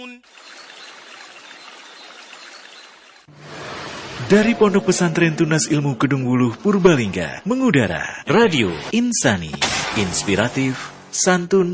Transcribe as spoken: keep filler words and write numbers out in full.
Dari Pondok Pesantren Tunas Ilmu Kedung Wuluh Purbalingga, mengudara Radio Insani, inspiratif, santun,